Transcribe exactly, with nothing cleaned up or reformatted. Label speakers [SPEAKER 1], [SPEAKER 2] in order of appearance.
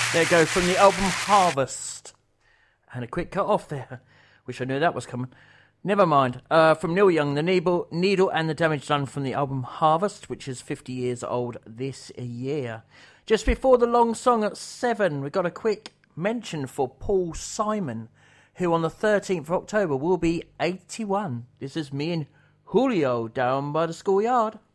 [SPEAKER 1] There it goes from the album Harvest. And a quick cut off there. Wish I knew that was coming. Never mind. Uh, from Neil Young, The Needle, Needle and the Damage Done from the album Harvest, which is fifty years old this year. Just before the long song at seven, we got a quick mention for Paul Simon, who on the thirteenth of October will be eighty-one. This is me and Julio down by the schoolyard.